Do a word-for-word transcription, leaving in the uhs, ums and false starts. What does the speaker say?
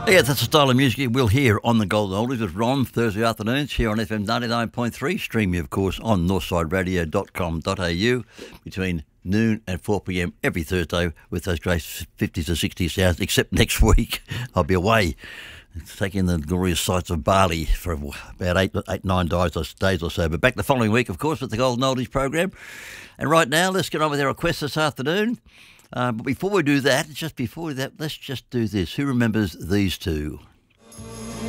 Yeah, that's the style of music we'll hear on the Golden Oldies with Ron Thursday afternoons here on F M ninety-nine point three. Streaming, of course, on northside radio dot com dot a u between noon and four p m every Thursday with those great fifties to sixties sounds, except next week I'll be away. It's taking the glorious sights of Bali for about eight, eight nine days or, days or so. But back the following week, of course, with the Golden Oldies program. And right now, let's get on with our requests this afternoon. Uh, but before we do that, just before that, let's just do this. Who remembers these two?